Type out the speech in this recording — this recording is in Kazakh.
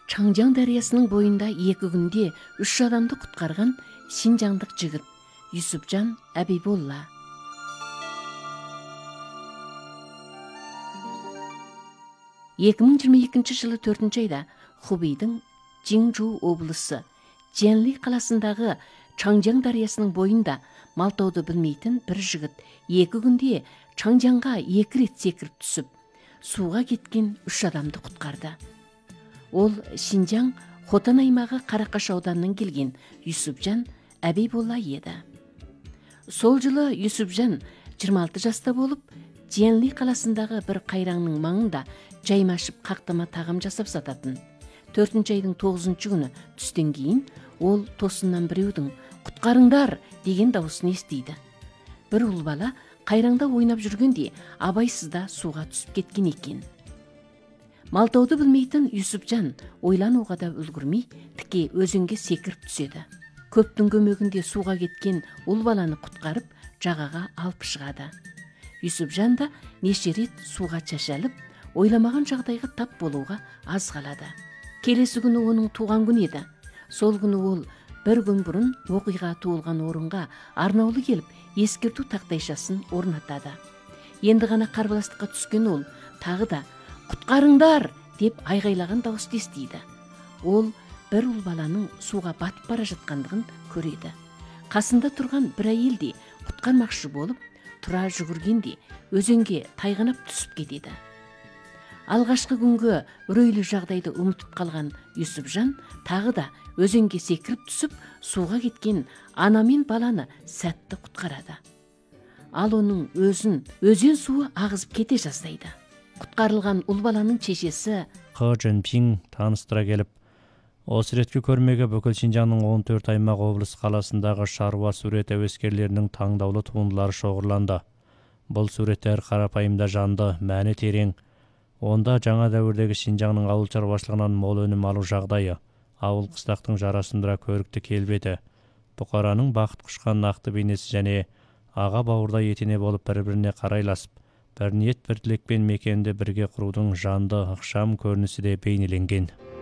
Чаңжаң дариясының бойында 2 күнде 3 адамды құтқарған Шинжаңдық жігіт Юсупжан Абиболла. жылы 4 айда Хубейдің Жиңжу облысы Дженли қаласындағы Чаңжаң дариясының бойында малтауды білмейтін бір жігіт 2 күнде Чаңжаңға 2 рет секіріп түсіп, суға кеткен 3 адамды құтқарды. Ол Шинжаң Хотан аймағы Қарақаш ауданынан келген Юсупжан Абиболла еді. Сол жылы Юсупжан 26 жаста болып, Дженли қаласындағы бір қайраңның маңында жаймашып қақтама тағам жасап сататын. 4 айдың 9 күні түстен кейін ол тосыннан біреудің «Құтқарыңдар!» деген дауысын естиді. Бір ұл бала қайраңда ойнап жүргенде абайсызда суға түсіп кеткен екен. Малтауды білмейтін Юсупжан ойлануға да үлгірмей, тіке өзенге секіріп түседі. Көптің көмегінде суға кеткен ұл баланы құтқарып, жағаға алып шығады. Юсупжан да неше рет суға шашалып, ойламаған жағдайға тап болуға аз қалады. Келесі күні оның туған күні еді. Сол күні ол бір күн бұрын оқиға туылған орынға арнаулы келіп, ескерту тақтайшасын орнатады. Енді ғана қарбаластыққа түскен ол тағы да «Құтқарыңдар!» деп айғайлаған дауысты естиді. Ол бір ұл баланың суға батып бара жатқандығын көреді. Қасында тұрған бір әйел де құтқармақшы болып, тұра жүгіргенде өзенге тайғанап түсіп кетеді. Алғашқы күнгі үрейлі жағдайды ұмытып қалған Юсупжан тағы да өзенге секіріп түсіп, суға кеткен ана мен баланы сәтті құтқарады. Ал оның өзін өзен суы ағызып кете жаздайды. Құтқарылған ұл баланың шешесі Қы Жөнпин таныстыра келіп, осы реткі көрмеге бүкіл Шинжаңның 14 аймақ облыс қаласындағы шаруа сурет әуескерлерінің таңдаулы туындылары шоғырланды. Бұл суреттер қарапайымда жанды, мәні терең. Онда жаңа дәуірдегі Шинжаңның ауыл шаруашылығынан мол өнім алу жағдайы, ауыл қыстақтың жарасындыра көрікті келбеті, бұқараның бақыт құшқан нақты бейнесі және аға бауырдай етене болып бір-біріне қарайласып, бір ниет бір тілекпен мекенді бірге құрудың жанды ықшам көрінісі де бейнеленген.